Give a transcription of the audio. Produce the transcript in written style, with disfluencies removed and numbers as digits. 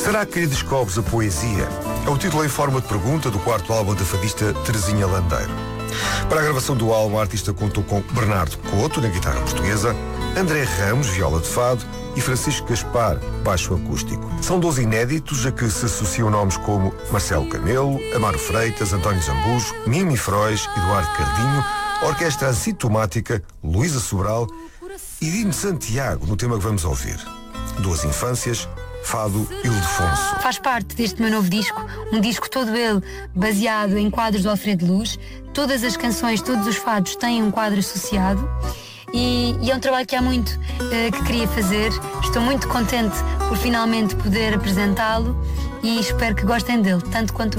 Será que descobres a poesia? É o título em forma de pergunta do quarto álbum da fadista Terezinha Landeiro. Para a gravação do álbum, a artista contou com Bernardo Couto, na guitarra portuguesa, André Ramos, viola de fado, e Francisco Gaspar, baixo acústico. São 12 inéditos a que se associam nomes como Marcelo Camelo, Amaro Freitas, António Zambujo, Mimi Frois, Eduardo Cardinho, a orquestra assintomática, Luísa Sobral e Dino Santiago, no tema que vamos ouvir. Duas infâncias, Fado Ildefonso. Faz parte deste meu novo disco, um disco todo ele baseado em quadros do Alfredo Luz. Todas as canções, todos os fados têm um quadro associado e é um trabalho que há muito que queria fazer. Estou muito contente por finalmente poder apresentá-lo e espero que gostem dele, tanto quanto